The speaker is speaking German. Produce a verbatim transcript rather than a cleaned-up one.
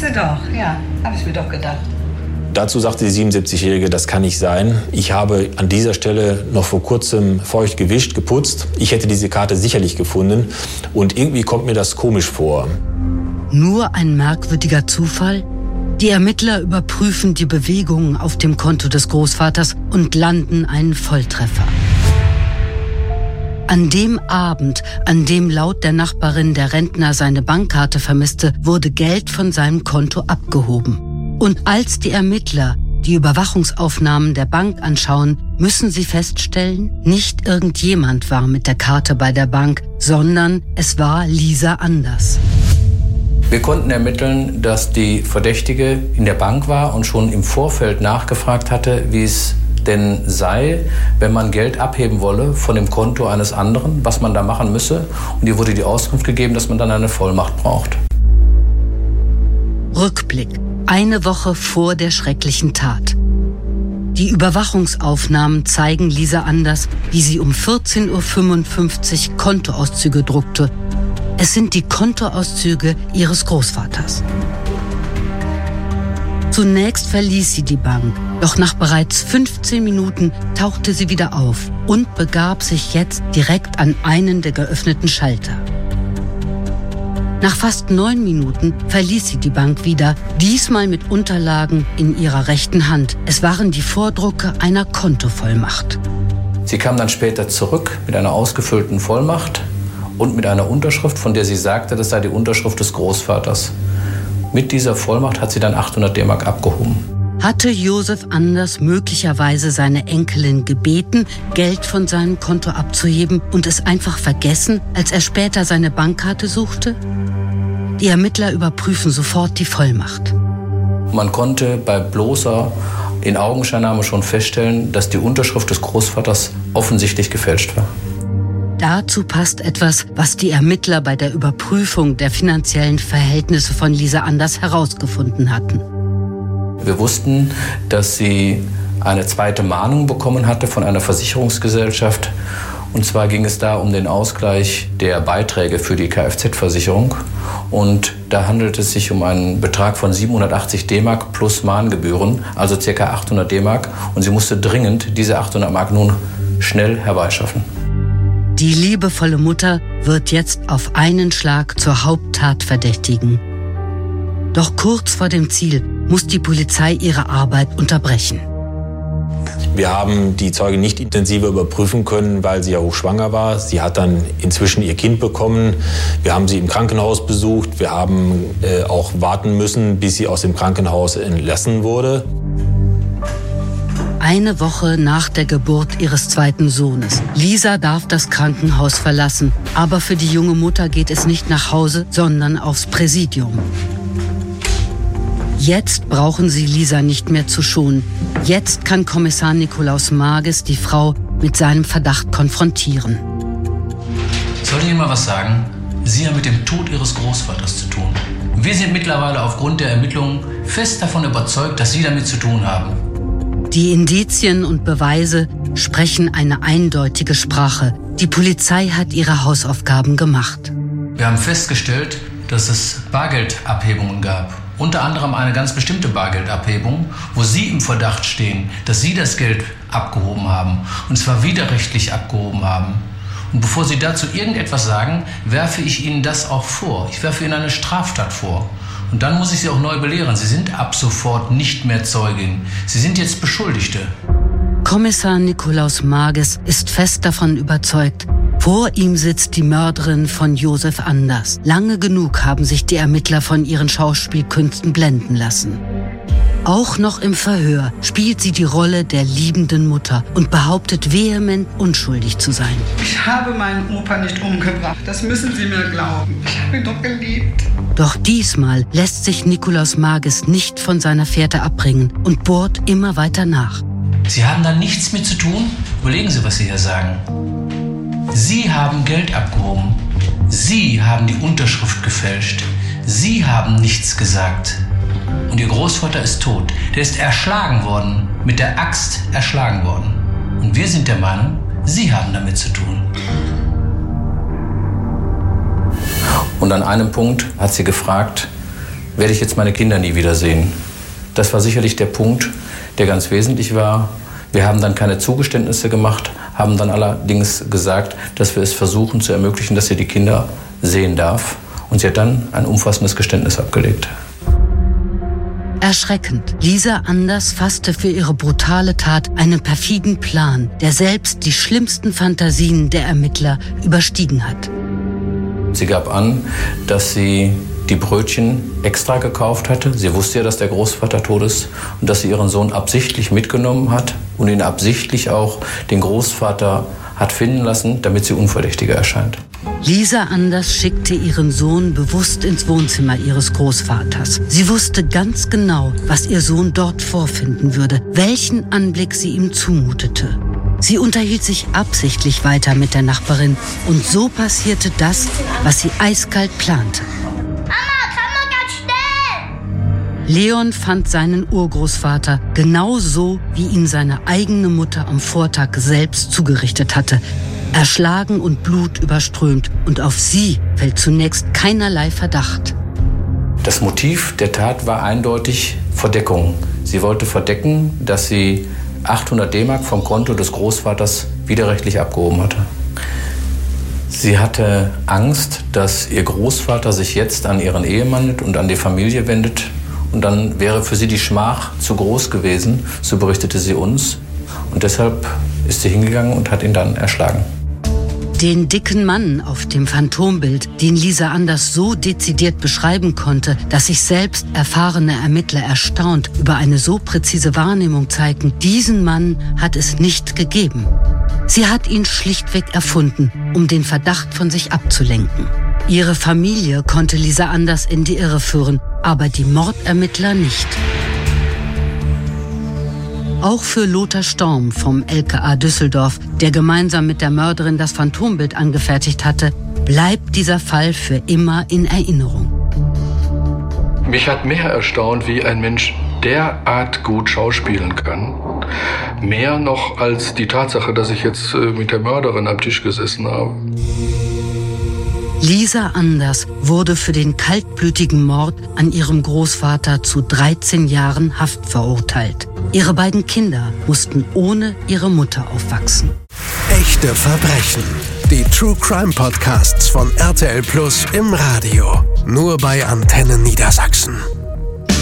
Sie doch, ja, habe ich mir doch gedacht. Dazu sagte die siebenundsiebzigjährige, das kann nicht sein. Ich habe an dieser Stelle noch vor kurzem feucht gewischt, geputzt. Ich hätte diese Karte sicherlich gefunden. Und irgendwie kommt mir das komisch vor. Nur ein merkwürdiger Zufall? Die Ermittler überprüfen die Bewegungen auf dem Konto des Großvaters und landen einen Volltreffer. An dem Abend, an dem laut der Nachbarin der Rentner seine Bankkarte vermisste, wurde Geld von seinem Konto abgehoben. Und als die Ermittler die Überwachungsaufnahmen der Bank anschauen, müssen sie feststellen, nicht irgendjemand war mit der Karte bei der Bank, sondern es war Lisa Anders. Wir konnten ermitteln, dass die Verdächtige in der Bank war und schon im Vorfeld nachgefragt hatte, wie es denn sei, wenn man Geld abheben wolle von dem Konto eines anderen, was man da machen müsse. Und ihr wurde die Auskunft gegeben, dass man dann eine Vollmacht braucht. Rückblick. Eine Woche vor der schrecklichen Tat. Die Überwachungsaufnahmen zeigen Lisa Anders, wie sie um vierzehn Uhr fünfundfünfzig Kontoauszüge druckte. Es sind die Kontoauszüge ihres Großvaters. Zunächst verließ sie die Bank, doch nach bereits fünfzehn Minuten tauchte sie wieder auf und begab sich jetzt direkt an einen der geöffneten Schalter. Nach fast neun Minuten verließ sie die Bank wieder, diesmal mit Unterlagen in ihrer rechten Hand. Es waren die Vordrucke einer Kontovollmacht. Sie kam dann später zurück mit einer ausgefüllten Vollmacht und mit einer Unterschrift, von der sie sagte, das sei die Unterschrift des Großvaters. Mit dieser Vollmacht hat sie dann achthundert D-Mark abgehoben. Hatte Josef Anders möglicherweise seine Enkelin gebeten, Geld von seinem Konto abzuheben und es einfach vergessen, als er später seine Bankkarte suchte? Die Ermittler überprüfen sofort die Vollmacht. Man konnte bei bloßer Inaugenscheinnahme schon feststellen, dass die Unterschrift des Großvaters offensichtlich gefälscht war. Dazu passt etwas, was die Ermittler bei der Überprüfung der finanziellen Verhältnisse von Lisa Anders herausgefunden hatten. Wir wussten, dass sie eine zweite Mahnung bekommen hatte von einer Versicherungsgesellschaft. Und zwar ging es da um den Ausgleich der Beiträge für die Kfz-Versicherung. Und da handelt es sich um einen Betrag von siebenhundertachtzig D-Mark plus Mahngebühren, also ca. achthundert D-Mark. Und sie musste dringend diese achthundert Mark nun schnell herbeischaffen. Die liebevolle Mutter wird jetzt auf einen Schlag zur Haupttatverdächtigen. Doch kurz vor dem Ziel muss die Polizei ihre Arbeit unterbrechen. Wir haben die Zeugin nicht intensiver überprüfen können, weil sie ja hochschwanger war. Sie hat dann inzwischen ihr Kind bekommen. Wir haben sie im Krankenhaus besucht. Wir haben äh, auch warten müssen, bis sie aus dem Krankenhaus entlassen wurde. Eine Woche nach der Geburt ihres zweiten Sohnes. Lisa darf das Krankenhaus verlassen. Aber für die junge Mutter geht es nicht nach Hause, sondern aufs Präsidium. Jetzt brauchen sie Lisa nicht mehr zu schonen. Jetzt kann Kommissar Nikolaus Marges die Frau mit seinem Verdacht konfrontieren. Soll ich Ihnen mal was sagen? Sie haben mit dem Tod Ihres Großvaters zu tun. Wir sind mittlerweile aufgrund der Ermittlungen fest davon überzeugt, dass Sie damit zu tun haben. Die Indizien und Beweise sprechen eine eindeutige Sprache. Die Polizei hat ihre Hausaufgaben gemacht. Wir haben festgestellt, dass es Bargeldabhebungen gab. Unter anderem eine ganz bestimmte Bargeldabhebung, wo Sie im Verdacht stehen, dass Sie das Geld abgehoben haben. Und zwar widerrechtlich abgehoben haben. Und bevor Sie dazu irgendetwas sagen, werfe ich Ihnen das auch vor. Ich werfe Ihnen eine Straftat vor. Und dann muss ich Sie auch neu belehren. Sie sind ab sofort nicht mehr Zeugin. Sie sind jetzt Beschuldigte. Kommissar Nikolaus Marges ist fest davon überzeugt, vor ihm sitzt die Mörderin von Josef Anders. Lange genug haben sich die Ermittler von ihren Schauspielkünsten blenden lassen. Auch noch im Verhör spielt sie die Rolle der liebenden Mutter und behauptet vehement, unschuldig zu sein. Ich habe meinen Opa nicht umgebracht, das müssen Sie mir glauben. Ich habe ihn doch geliebt. Doch diesmal lässt sich Nikolaus Marges nicht von seiner Fährte abbringen und bohrt immer weiter nach. Sie haben da nichts mit zu tun? Überlegen Sie, was Sie hier sagen. Sie haben Geld abgehoben. Sie haben die Unterschrift gefälscht. Sie haben nichts gesagt. Und Ihr Großvater ist tot. Der ist erschlagen worden, mit der Axt erschlagen worden. Und wir sind der Meinung, Sie haben damit zu tun. Und an einem Punkt hat sie gefragt, werde ich jetzt meine Kinder nie wiedersehen. Das war sicherlich der Punkt, der ganz wesentlich war. Wir haben dann keine Zugeständnisse gemacht, haben dann allerdings gesagt, dass wir es versuchen zu ermöglichen, dass sie die Kinder sehen darf. Und sie hat dann ein umfassendes Geständnis abgelegt. Erschreckend. Lisa Anders fasste für ihre brutale Tat einen perfiden Plan, der selbst die schlimmsten Fantasien der Ermittler überstiegen hat. Sie gab an, dass sie die Brötchen extra gekauft hatte. Sie wusste ja, dass der Großvater tot ist und dass sie ihren Sohn absichtlich mitgenommen hat und ihn absichtlich auch den Großvater hat finden lassen, damit sie unverdächtiger erscheint. Lisa Anders schickte ihren Sohn bewusst ins Wohnzimmer ihres Großvaters. Sie wusste ganz genau, was ihr Sohn dort vorfinden würde, welchen Anblick sie ihm zumutete. Sie unterhielt sich absichtlich weiter mit der Nachbarin und so passierte das, was sie eiskalt plante. Leon fand seinen Urgroßvater genauso, wie ihn seine eigene Mutter am Vortag selbst zugerichtet hatte. Erschlagen und blutüberströmt. Und auf sie fällt zunächst keinerlei Verdacht. Das Motiv der Tat war eindeutig Verdeckung. Sie wollte verdecken, dass sie achthundert D-Mark vom Konto des Großvaters widerrechtlich abgehoben hatte. Sie hatte Angst, dass ihr Großvater sich jetzt an ihren Ehemann und an die Familie wendet. Und dann wäre für sie die Schmach zu groß gewesen, so berichtete sie uns. Und deshalb ist sie hingegangen und hat ihn dann erschlagen. Den dicken Mann auf dem Phantombild, den Lisa Anders so dezidiert beschreiben konnte, dass sich selbst erfahrene Ermittler erstaunt über eine so präzise Wahrnehmung zeigten, diesen Mann hat es nicht gegeben. Sie hat ihn schlichtweg erfunden, um den Verdacht von sich abzulenken. Ihre Familie konnte Lisa Anders in die Irre führen, aber die Mordermittler nicht. Auch für Lothar Storm vom L K A Düsseldorf, der gemeinsam mit der Mörderin das Phantombild angefertigt hatte, bleibt dieser Fall für immer in Erinnerung. Mich hat mehr erstaunt, wie ein Mensch derart gut schauspielen kann. Mehr noch als die Tatsache, dass ich jetzt mit der Mörderin am Tisch gesessen habe. Lisa Anders wurde für den kaltblütigen Mord an ihrem Großvater zu dreizehn Jahren Haft verurteilt. Ihre beiden Kinder mussten ohne ihre Mutter aufwachsen. Echte Verbrechen. Die True Crime Podcasts von R T L Plus im Radio. Nur bei Antenne Niedersachsen.